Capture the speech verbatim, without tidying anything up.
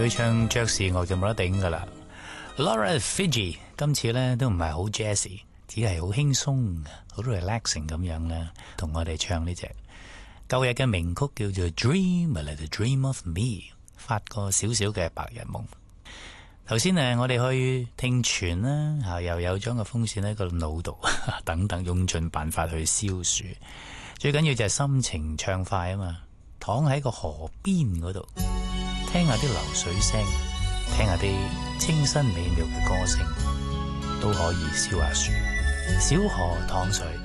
佢唱爵士樂就冇得頂噶啦。Laura Fiji 今次咧都唔係好 jazzy， 只係好輕鬆、好 relaxing 咁樣啦，同我哋唱呢隻舊日嘅名曲叫做 Dream a Little Dream of Me， 發個少少嘅白日夢。頭先誒，我哋去聽傳啦，吓又有將個風扇喺個腦度等等，用盡辦法去消暑。最緊要就係心情暢快啊嘛，躺喺個河邊嗰度，聽下啲流水聲，聽下啲清新美妙嘅歌聲，都可以消下暑。小河淌水。